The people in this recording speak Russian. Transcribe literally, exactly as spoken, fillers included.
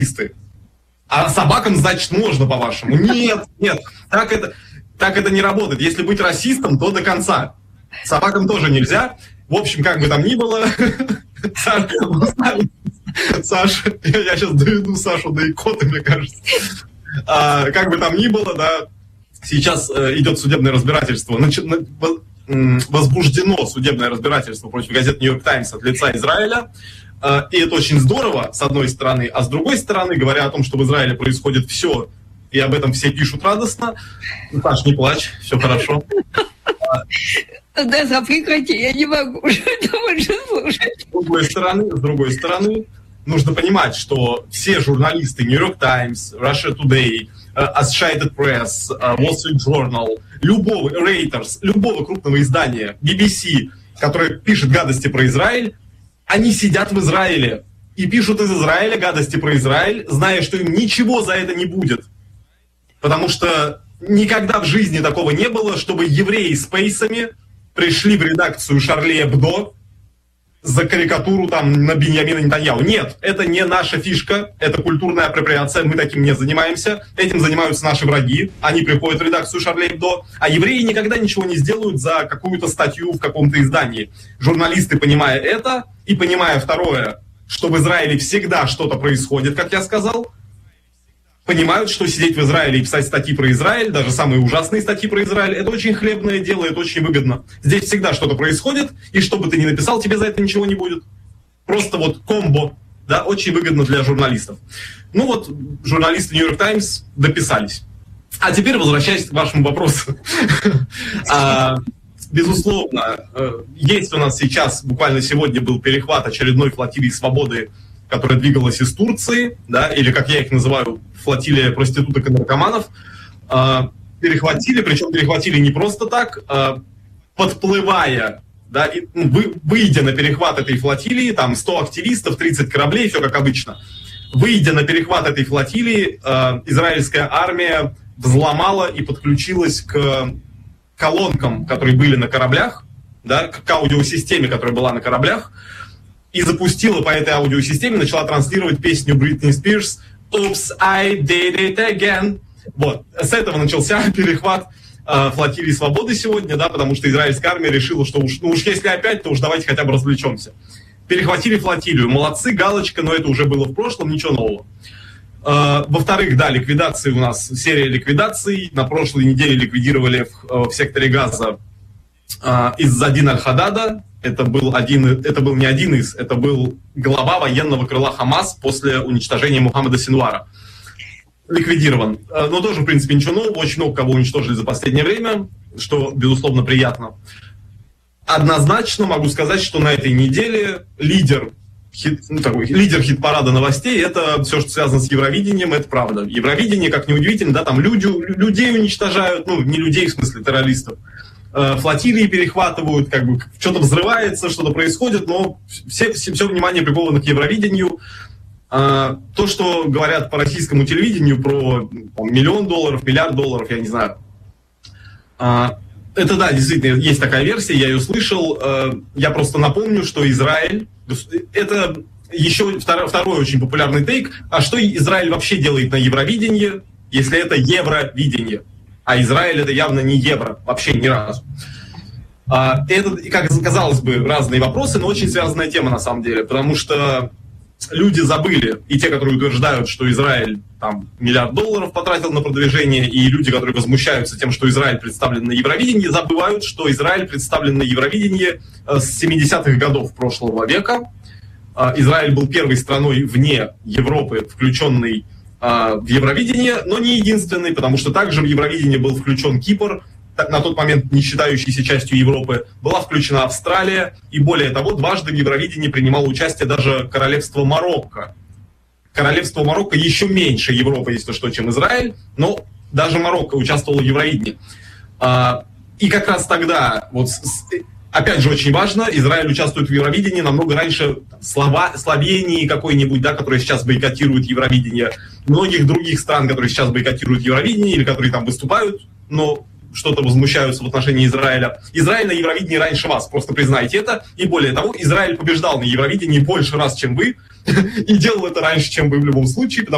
А собакам, значит, можно, по-вашему? Нет, нет, так это, так это не работает. Если быть расистом, то до конца. Собакам тоже нельзя. В общем, как бы там ни было, Саша, я сейчас доведу Сашу до икоты, мне кажется. Как бы там ни было, да, сейчас идет судебное разбирательство, возбуждено судебное разбирательство против газеты «Нью-Йорк Таймс» от лица Израиля. И это очень здорово, с одной стороны. А с другой стороны, говоря о том, что в Израиле происходит все, и об этом все пишут радостно. Саш, не плачь, все хорошо. Да, прекрати, я не могу уже больше слушать. С другой стороны, с другой стороны, нужно понимать, что все журналисты «Нью-Йорк Таймс», «Russia Today», Associated Press, Wall Street Journal, любого, Reuters, любого крупного издания, би би си, которое пишет гадости про Израиль, они сидят в Израиле и пишут из Израиля гадости про Израиль, зная, что им ничего за это не будет. Потому что никогда в жизни такого не было, чтобы евреи с пейсами пришли в редакцию Шарли Эбдо за карикатуру там на Биньямина Нетаньяху. Нет, это не наша фишка, это культурная апроприация, мы таким не занимаемся. Этим занимаются наши враги, они приходят в редакцию Шарли Эбдо, а евреи никогда ничего не сделают за какую-то статью в каком-то издании. Журналисты, понимая это, и понимая второе, что в Израиле всегда что-то происходит, как я сказал, понимают, что сидеть в Израиле и писать статьи про Израиль, даже самые ужасные статьи про Израиль, это очень хлебное дело, это очень выгодно. Здесь всегда что-то происходит, и что бы ты ни написал, тебе за это ничего не будет. Просто вот комбо, да, очень выгодно для журналистов. Ну вот, журналисты «Нью-Йорк Таймс» дописались. А теперь возвращаясь к вашему вопросу. Безусловно, есть у нас сейчас, буквально сегодня был перехват очередной флотилии «Свободы», которая двигалась из Турции, да, или, как я их называю, флотилия проституток и наркоманов, перехватили, причем перехватили не просто так, подплывая, да, и, ну, вы, выйдя на перехват этой флотилии, там сто активистов, тридцать кораблей, все как обычно. Выйдя на перехват этой флотилии, израильская армия взломала и подключилась к колонкам, которые были на кораблях, да, к аудиосистеме, которая была на кораблях, и запустила по этой аудиосистеме, начала транслировать песню Бритни Спирс «Oops, I did it again». Вот, с этого начался перехват э, флотилии «Свободы» сегодня, да, потому что израильская армия решила, что уж, ну уж если опять, то уж давайте хотя бы развлечемся. Перехватили флотилию, молодцы, галочка, но это уже было в прошлом, ничего нового. Э, во-вторых, да, ликвидации у нас, серия ликвидаций. На прошлой неделе ликвидировали в, в секторе Газа э, из-за Дин Аль-Хадада. Это был, один, это был не один из, это был глава военного крыла Хамас после уничтожения Мухаммада Синвара. Ликвидирован. Но тоже, в принципе, ничего нового. Очень много кого уничтожили за последнее время, что, безусловно, приятно. Однозначно могу сказать, что на этой неделе лидер, хит, ну, такой, лидер хит-парада новостей — это все, что связано с Евровидением, это правда. Евровидение, как ни удивительно, да, там люди, людей уничтожают, ну, не людей, в смысле террористов. Флотилии перехватывают, как бы что-то взрывается, что-то происходит, но все, все, все внимание приковано к Евровидению. То, что говорят по российскому телевидению про там, миллион долларов, миллиард долларов, я не знаю. Это да, действительно, есть такая версия, я ее слышал. Я просто напомню, что Израиль, это еще второй, второй очень популярный тейк, а что Израиль вообще делает на Евровидении, если это Евровидение? А Израиль это явно не евро, вообще ни разу. Это, как казалось бы, разные вопросы, но очень связанная тема на самом деле, потому что люди забыли, и те, которые утверждают, что Израиль там миллиард долларов потратил на продвижение, и люди, которые возмущаются тем, что Израиль представлен на Евровидении, забывают, что Израиль представлен на Евровидении с семидесятых годов прошлого века. Израиль был первой страной вне Европы, включенной в Евровидение, но не единственный, потому что также в Евровидение был включен Кипр, на тот момент не считающийся частью Европы, была включена Австралия, и более того, дважды в Евровидении принимало участие даже королевство Марокко. Королевство Марокко еще меньше Европы, если что, чем Израиль, но даже Марокко участвовало в Евровидении. И как раз тогда, вот, опять же, очень важно, Израиль участвует в Евровидении намного раньше Слова, Словении какой-нибудь, да, которая сейчас бойкотирует Евровидение, многих других стран, которые сейчас бойкотируют Евровидение или которые там выступают, но что-то возмущаются в отношении Израиля. Израиль на Евровидении раньше вас, просто признайте это. И более того, Израиль побеждал на Евровидении больше раз, чем вы, и делал это раньше, чем вы в любом случае, потому